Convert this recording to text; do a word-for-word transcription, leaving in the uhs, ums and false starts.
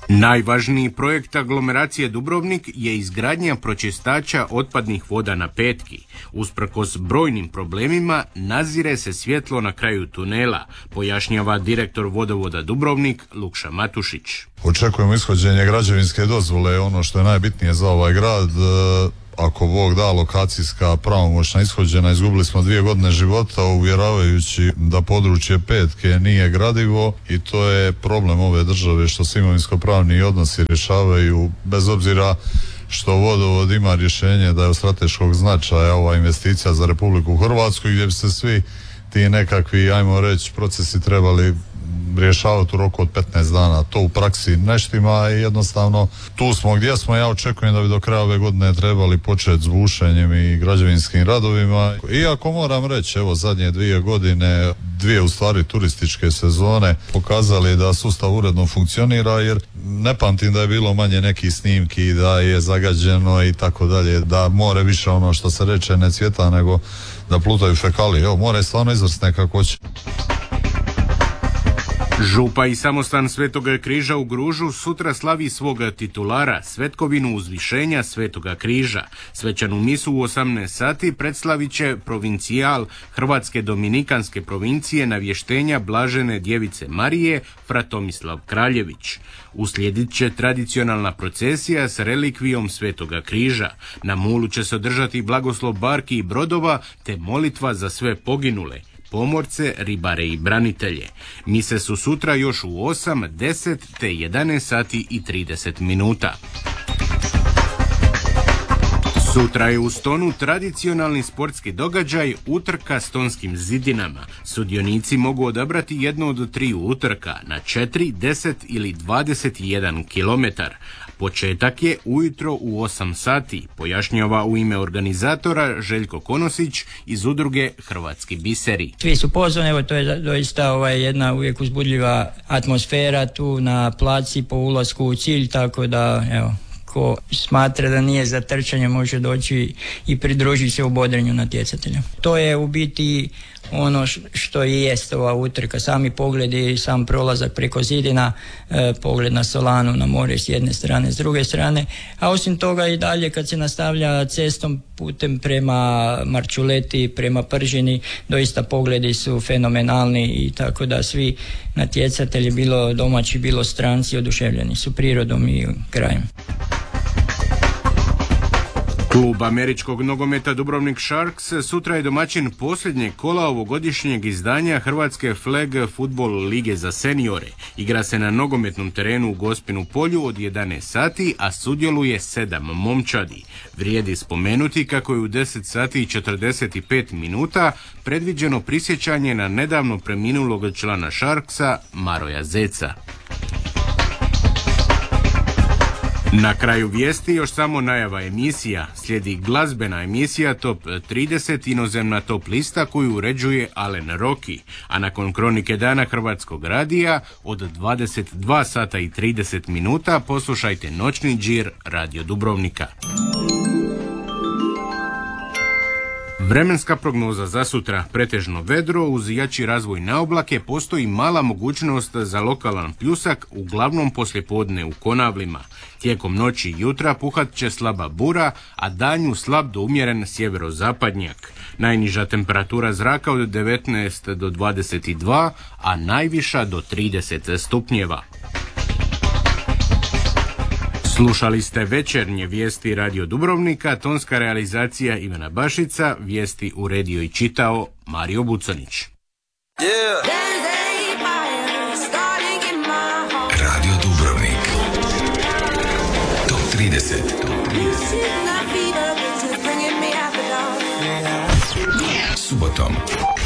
Najvažniji projekt aglomeracije Dubrovnik je izgradnja pročistača otpadnih voda na Petki. Usprkos brojnim problemima nazire se svjetlo na kraju tunela, pojašnjava direktor vodovoda Dubrovnik Lukša Matušić. Očekujemo ishođenje građevinske dozvole, ono što je najbitnije za ovaj grad. Ako Bog da, lokacijska pravomoćna ishođena, izgubili smo dvije godine života uvjeravajući da područje Petke nije gradivo i to je problem ove države što se imovinsko-pravni odnosi rješavaju bez obzira što vodovod ima rješenje da je od strateškog značaja ova investicija za Republiku Hrvatsku gdje bi se svi ti nekakvi, ajmo reći, procesi trebali rješavati u roku od petnaest dana. To u praksi ne štima i jednostavno tu smo gdje smo. Ja očekujem da bi do kraja ove godine trebali početi s bušenjem i građevinskim radovima. Iako moram reći, evo zadnje dvije godine, dvije u stvari turističke sezone pokazali da sustav uredno funkcionira, jer ne pamtim da je bilo manje nekih snimki, da je zagađeno i tako dalje, da more više ono što se reče ne cvjeta nego da plutaju fekalije. Evo, more je stvarno izvrsne kakvoće. Župa i samostan Svetoga Križa u Gružu sutra slavi svoga titulara, Svetkovinu uzvišenja Svetoga Križa. Svečanu misu u osamnaest sati predslavit će provincijal Hrvatske dominikanske provincije navještenja Blažene djevice Marije fra Tomislav Kraljević. Uslijedit će tradicionalna procesija s relikvijom Svetoga Križa. Na mulu će se održati blagoslov barki i brodova te molitva za sve poginule, pomorce, ribare i branitelje. Mise su sutra još u osam, deset te jedanaest sati i trideset minuta. Sutra je u Stonu tradicionalni sportski događaj utrka stonskim zidinama. Sudionici mogu odabrati jednu od triju utrka na četiri, deset ili dvadeset jedan kilometar. Početak je ujutro u osam sati, pojašnjava u ime organizatora Željko Konosić iz udruge Hrvatski biseri. Svi su pozvani, evo to je doista ovaj, jedna uvijek uzbudljiva atmosfera tu na placi po ulasku u cilj, tako da evo, ko smatra da nije za trčanje može doći i pridružiti se u bodrenju natjecatelja. To je u biti ono što i jest ova utrka, sami pogledi, sam prolazak preko zidina, e, pogled na Solanu, na more s jedne strane, s druge strane, a osim toga i dalje kad se nastavlja cestom putem prema Marčuleti, prema Pržini, doista pogledi su fenomenalni i tako da svi natjecatelji, bilo domaći, bilo stranci, oduševljeni su prirodom i krajem. Klub američkog nogometa Dubrovnik Sharks sutra je domaćin posljednjeg kola ovogodišnjeg izdanja Hrvatske Flag Football lige za seniore. Igra se na nogometnom terenu u Gospinu polju od jedanaest sati, a sudjeluje sedam momčadi. Vrijedi spomenuti kako je u deset sati i četrdeset pet minuta predviđeno prisjećanje na nedavno preminulog člana Sharksa Maroja Zeca. Na kraju vijesti još samo najava emisija. Slijedi glazbena emisija Top trideset, inozemna top lista koju uređuje Alen Rocky. A nakon kronike dana Hrvatskog radija od dvadeset dva sata i trideset minuta poslušajte noćni džir Radio Dubrovnika. Vremenska prognoza za sutra: pretežno vedro uz jači razvoj na oblake, postoji mala mogućnost za lokalan pljusak, uglavnom poslijepodne u Konavlima. Tijekom noći i jutra puhat će slaba bura, a danju slab do umjeren sjeverozapadnjak. Najniža temperatura zraka od devetnaest do dvadeset dva, a najviša do trideset stupnjeva. Slušali ste večernje vijesti Radio Dubrovnika, tonska realizacija Ivana Bašica, vijesti uredio i čitao Mario Bucanić. Yeah. Radio Dubrovnik. Top trideset. Subotom